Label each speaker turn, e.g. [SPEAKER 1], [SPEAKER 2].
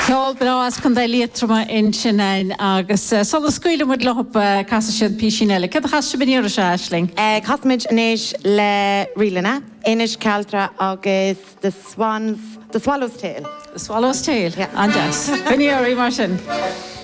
[SPEAKER 1] Ceol brás chun é lítrama in sinnain agus solas scuile mud lehop casa sin písinile. Cad chaiste bíar a seisling?
[SPEAKER 2] Cosmid inis le rilana, inis caltra agus the swallow's tail.
[SPEAKER 1] The swallow's tail?
[SPEAKER 2] Yeah.
[SPEAKER 1] Anjas. Bíar mar sin.